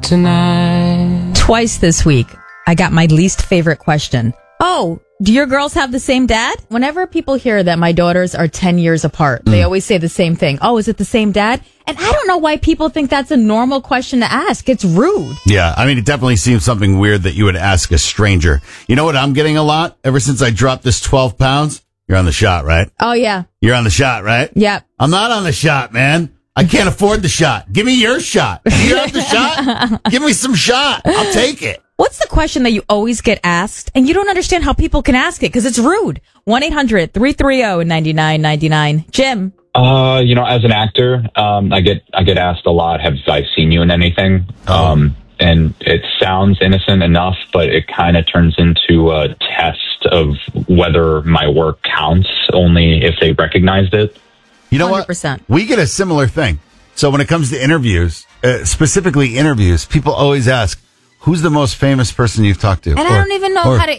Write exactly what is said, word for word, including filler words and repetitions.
tonight. Twice this week, I got my least favorite question. Oh, do your girls have the same dad? Whenever people hear that my daughters are ten years apart, mm. they always say the same thing. Oh, is it the same dad? And I don't know why people think that's a normal question to ask. It's rude. Yeah, I mean, it definitely seems something weird that you would ask a stranger. You know what I'm getting a lot ever since I dropped this twelve pounds? You're on the shot, right? Oh, yeah. You're on the shot, right? Yep. I'm not on the shot, man. I can't afford the shot. Give me your shot. You have the shot? Give me some shot. I'll take it. What's the question that you always get asked and you don't understand how people can ask it because it's rude? one eight hundred three three zero nine nine nine nine. Jim. Uh, you know, as an actor, um, I get I get asked a lot, have I seen you in anything? Oh. Um, and it sounds innocent enough, but it kind of turns into a test of whether my work counts only if they recognized it. You know one hundred percent. What? We get a similar thing. So when it comes to interviews, uh, specifically interviews, people always ask, who's the most famous person you've talked to? And or, I don't even know or, how to